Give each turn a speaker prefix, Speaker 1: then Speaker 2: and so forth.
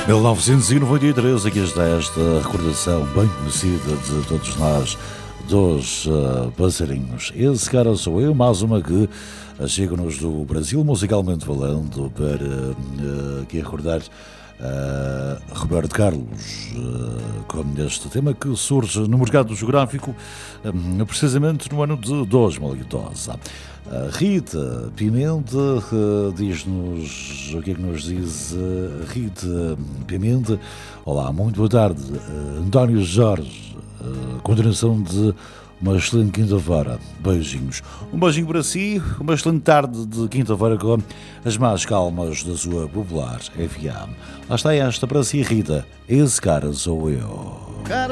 Speaker 1: 1993, aqui está esta recordação bem conhecida de todos nós, dos passarinhos. Esse cara sou eu, mais uma que chega-nos do Brasil, musicalmente falando, para aqui recordar Roberto Carlos, com este tema que surge no mercado geográfico precisamente no ano de 2012. Rita Pimenta diz-nos o que é que nos diz Rita Pimenta. Olá, muito boa tarde. António Jorge, continuação de uma excelente quinta-feira. Beijinhos. Um beijinho para si, uma excelente tarde de quinta-feira com as mais calmas da sua popular FM. Lá está esta para si, Rita. Esse cara sou eu.